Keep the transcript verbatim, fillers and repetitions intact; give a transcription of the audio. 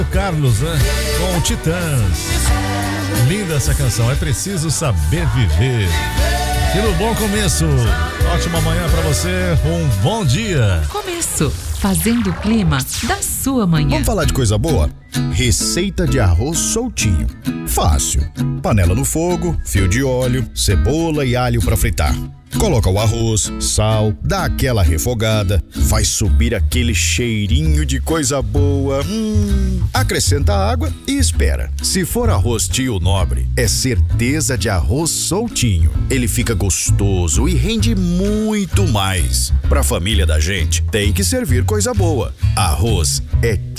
Carlos, né? Com Titãs. Linda essa canção, é preciso saber viver. E no bom começo, ótima manhã pra você, um bom dia. Começo, fazendo o clima da sua manhã. Vamos falar de coisa boa? Receita de arroz soltinho. Fácil. Panela no fogo, fio de óleo, cebola e alho pra fritar. Coloca o arroz, sal, dá aquela refogada, faz subir aquele cheirinho de coisa boa. Hum, acrescenta água e espera. Se for arroz tio nobre, é certeza de arroz soltinho. Ele fica gostoso e rende muito mais. Pra família da gente, tem que servir coisa boa. Arroz é